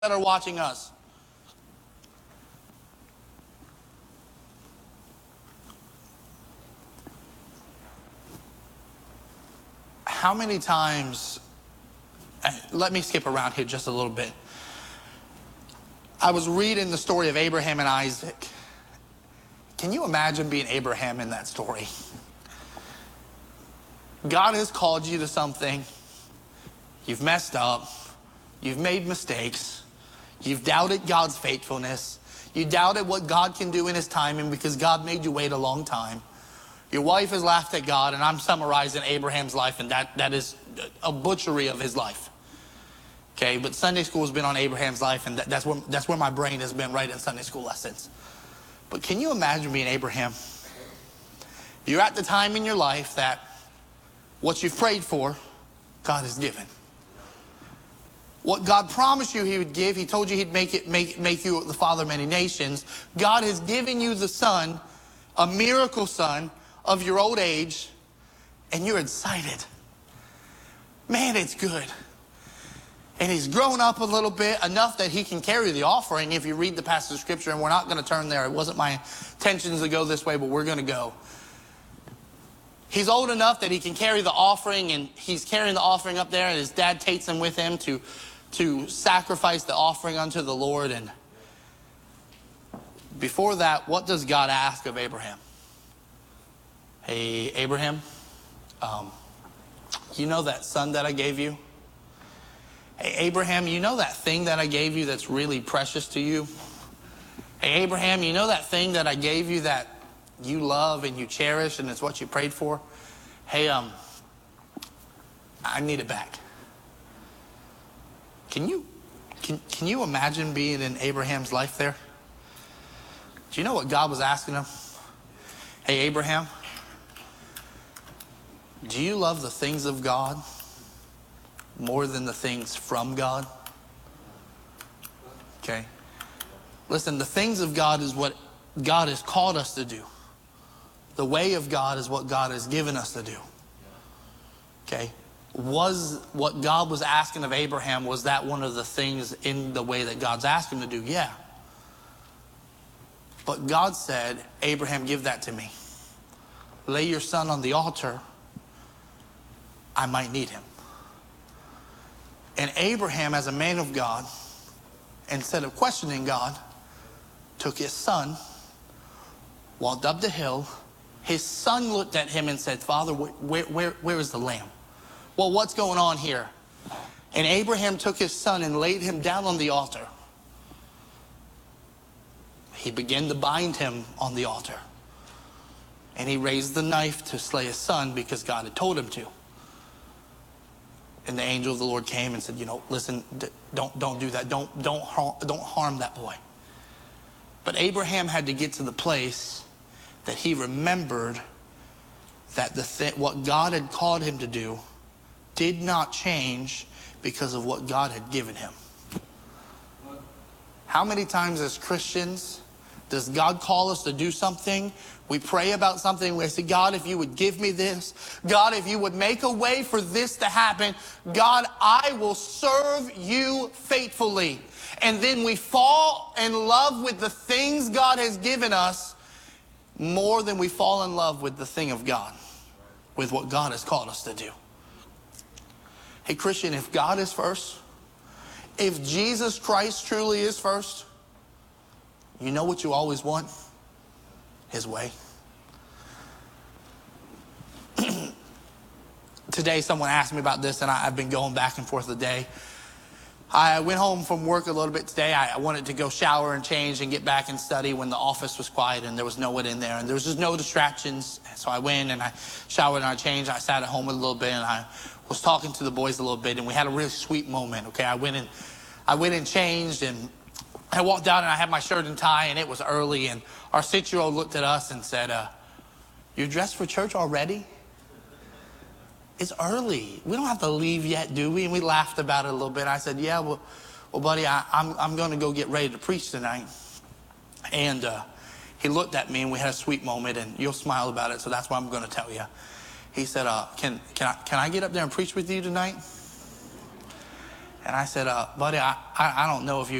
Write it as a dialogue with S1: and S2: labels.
S1: that are watching us. How many times, let me skip around here just a little bit. I was reading the story of Abraham and Isaac. Can you imagine being Abraham in that story? God has called you to something. You've messed up. You've made mistakes. You've doubted God's faithfulness. You doubted what God can do in his timing because God made you wait a long time. Your wife has laughed at God, and I'm summarizing Abraham's life, and that is a butchery of his life. Okay, but Sunday school has been on Abraham's life, and that's where my brain has been, right in Sunday school lessons. But can you imagine being Abraham? You're at the time in your life that what you've prayed for, God has given. What God promised you he would give, he told you he'd make you the father of many nations. God has given you the son, a miracle son of your old age, and you're excited. Man, it's good. And he's grown up a little bit, enough that he can carry the offering if you read the passage of scripture, and we're not going to turn there. It wasn't my intentions to go this way, but we're going to go. He's old enough that he can carry the offering, and he's carrying the offering up there, and his dad takes him with him to sacrifice the offering unto the Lord. And before that, what does God ask of Abraham? Hey, Abraham, you know that son that I gave you? Hey, Abraham, you know that thing that I gave you that's really precious to you? Hey, Abraham, you know that thing that I gave you that you love and you cherish and it's what you prayed for? Hey, I need it back. Can you imagine being in Abraham's life there? Do you know what God was asking him? Hey, Abraham, do you love the things of God more than the things from God? Okay. Listen, the things of God is what God has called us to do. The way of God is what God has given us to do. Okay. Was what God was asking of Abraham, was that one of the things in the way that God's asked him to do? Yeah. But God said, Abraham, give that to me. Lay your son on the altar. I might need him. And Abraham, as a man of God, instead of questioning God, took his son, walked up the hill. His son looked at him and said, Father, where is the lamb? Well, what's going on here? And Abraham took his son and laid him down on the altar. He began to bind him on the altar. And he raised the knife to slay his son because God had told him to. And the angel of the Lord came and said, listen, don't do that. Don't harm that boy. But Abraham had to get to the place that he remembered that what God had called him to do did not change because of what God had given him. How many times as Christians does God call us to do something? We pray about something. We say, God, if you would give me this. God, if you would make a way for this to happen. God, I will serve you faithfully. And then we fall in love with the things God has given us more than we fall in love with the thing of God, with what God has called us to do. Hey, Christian, if God is first, if Jesus Christ truly is first, you know what you always want? His way. Today, someone asked me about this, and I've been going back and forth the day. I went home from work a little bit today. I wanted to go shower and change and get back and study when the office was quiet and there was no one in there and there was just no distractions. So I went and I showered and I changed. I sat at home a little bit and I was talking to the boys a little bit, and we had a really sweet moment. Okay, I went and changed, and I walked out and I had my shirt and tie, and it was early, and our 6-year-old looked at us and said, you're dressed for church already? It's early. We don't have to leave yet, do we? And we laughed about it a little bit. I said, yeah, well buddy, I'm going to go get ready to preach tonight. And he looked at me, and we had a sweet moment, and you'll smile about it, so that's what I'm going to tell you. He said, can I get up there and preach with you tonight? And I said, buddy, I don't know if you